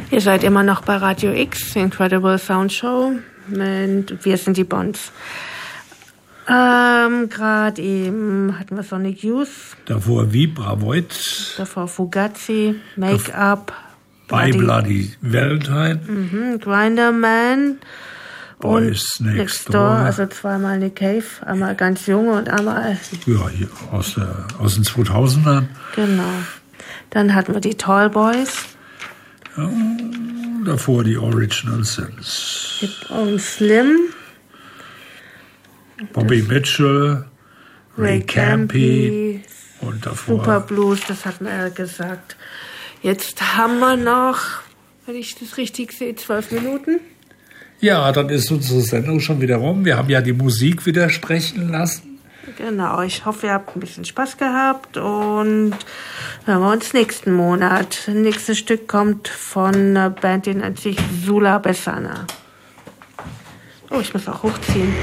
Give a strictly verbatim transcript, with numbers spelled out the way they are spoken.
Ihr seid immer noch bei Radio X, Incredible Sound Show. Und wir sind die Bonds. Ähm, Gerade eben hatten wir Sonic Youth. Davor Vibra Void. Davor Fugazi, Make-up. By Bloody, Bloody Valentine. Mhm, Grinderman. Boys und Next, Next Door. Door. Also zweimal Nick Cave. Einmal ganz junge und einmal... Ja, hier aus, der, aus den zweitausendern. Genau. Dann hatten wir die Tall Boys. Ja, davor die Original Sins. Hip und Slim. Bobby das Mitchell, Ray, Ray Campy und davor Super Blues, das hat man ja gesagt. Jetzt haben wir noch, wenn ich das richtig sehe, zwölf Minuten. Ja, dann ist unsere Sendung schon wieder rum. Wir haben ja die Musik wieder sprechen lassen. Genau, ich hoffe, ihr habt ein bisschen Spaß gehabt und hören wir uns nächsten Monat. Das nächste Stück kommt von einer Band, die nennt sich Sula Bessana. Oh, ich muss auch hochziehen.